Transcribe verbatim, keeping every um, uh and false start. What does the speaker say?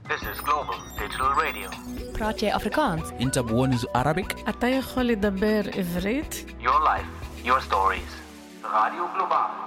This is Global Digital Radio. praat jy Afrikaans? انت بونز Arabic? אתה יכול לדבר עברית? Your life, your stories. Radio Global.